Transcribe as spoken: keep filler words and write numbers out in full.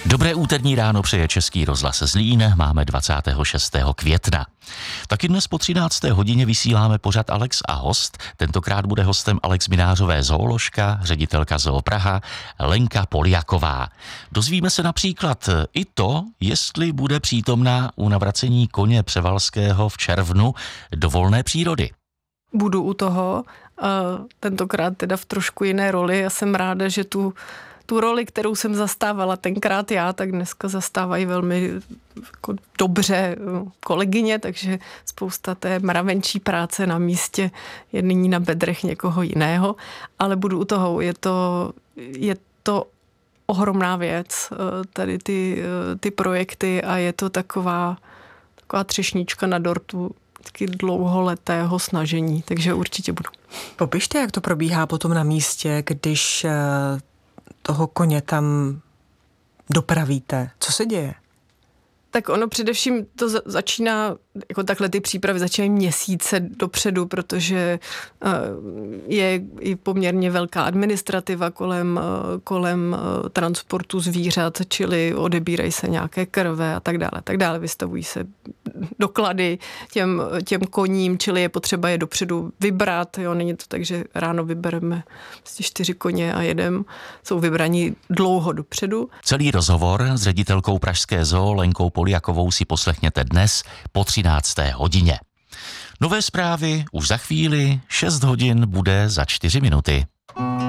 Dobré úterní ráno přeje Český rozhlas Zlín, máme dvacátého šestého května. Taky dnes po třinácté hodině vysíláme pořad Alex a host. Tentokrát bude hostem Alex Minářové zooložka, ředitelka Zoo Praha Lenka Poljaková. Dozvíme se například i to, jestli bude přítomná u navracení koně Převalského v červnu do volné přírody. Budu u toho, tentokrát teda v trošku jiné roli. Já jsem ráda, že tu Tu roli, kterou jsem zastávala tenkrát já, tak dneska zastávají velmi jako dobře kolegyně, takže spousta té mravenčí práce na místě je nyní na bedrech někoho jiného, ale budu u toho. Je to, je to ohromná věc, tady ty, ty projekty, a je to taková, taková třešnička na dortu taky dlouholetého snažení, takže určitě budu. Popište, jak to probíhá potom na místě, když toho koně tam dopravíte. Co se děje? Tak ono především to za- začíná, jako takhle ty přípravy začínají měsíce dopředu, protože uh, je i poměrně velká administrativa kolem, uh, kolem uh, transportu zvířat, čili odebírají se nějaké krve a tak dále, tak dále, vystavují se doklady těm, těm koním, čili je potřeba je dopředu vybrat, jo, není to tak, že ráno vybereme prostě čtyři koně a jedem, jsou vybraní dlouho dopředu. Celý rozhovor s ředitelkou Pražské zoo Lenkou Poljakovou si poslechněte dnes po třinácté hodině. Nové zprávy už za chvíli, šest hodin bude za čtyři minuty.